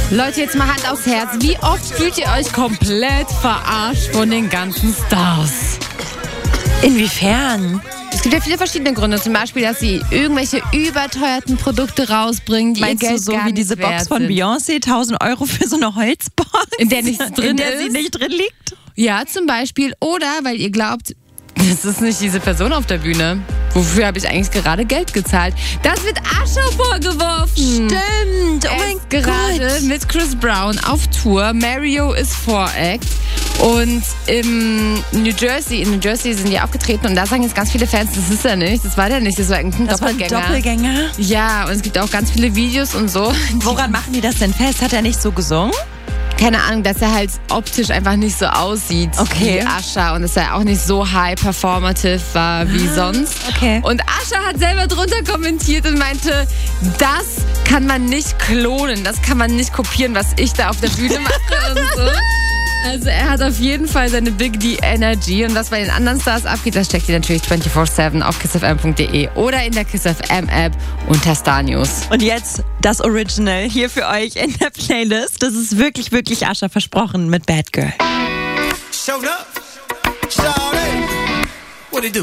Leute, jetzt mal Hand aufs Herz. Wie oft fühlt ihr euch komplett verarscht von den ganzen Stars? Inwiefern? Es gibt ja viele verschiedene Gründe. Zum Beispiel, dass sie irgendwelche überteuerten Produkte rausbringen, die Meinst ihr du Geld so gar wie nicht diese wert Box von sind. Beyoncé, 1.000 Euro für so eine Holzbox? In der nichts drin in der ist? sie nicht drin liegt? Ja, zum Beispiel. Oder weil ihr glaubt, das ist nicht diese Person auf der Bühne. Wofür habe ich eigentlich gerade Geld gezahlt? Das wird Usher vorgeworfen. Stimmt, Er ist gerade mit Chris Brown auf Tour. Mario ist Voract. Und in New Jersey sind die aufgetreten und da sagen jetzt ganz viele Fans, das ist er nicht, das war der nicht, das war irgendein Das war ein Doppelgänger. Doppelgänger? Ja, und es gibt auch ganz viele Videos und so. Woran machen die das denn fest? Hat er nicht so gesungen? Keine Ahnung, dass er halt optisch einfach nicht so aussieht Okay. wie Usher und dass er auch nicht so high performative war wie sonst. Okay. Und Usher hat selber drunter kommentiert und meinte, das kann man nicht klonen, das kann man nicht kopieren, was ich da auf der Bühne mache und so. Also er hat auf jeden Fall seine Big D Energy und was bei den anderen Stars abgeht, das steckt ihr natürlich 24/7 auf kissfm.de oder in der KissFM App unter Star News. Und jetzt das Original hier für euch in der Playlist. Das ist wirklich, wirklich Usher versprochen mit Bad Girl. Showed up. Shawty. What it do?